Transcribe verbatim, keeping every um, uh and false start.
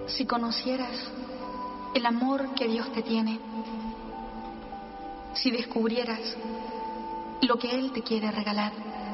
Si conocieras el amor que Dios te tiene, si descubrieras lo que Él te quiere regalar.